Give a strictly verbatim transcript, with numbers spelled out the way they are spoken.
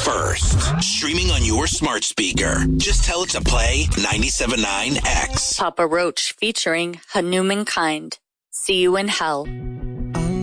first. Streaming on your smart speaker. Just tell it to play ninety-seven point nine X. Papa Roach featuring Hanuman Kind. See You in Hell.